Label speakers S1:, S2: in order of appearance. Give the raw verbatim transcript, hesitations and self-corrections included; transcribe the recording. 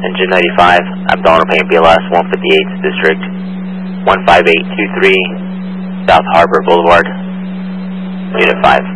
S1: Engine ninety-five, abdominal pain B L S, one fifty-eighth District, one five eight two three, South Harbor Boulevard, Unit five.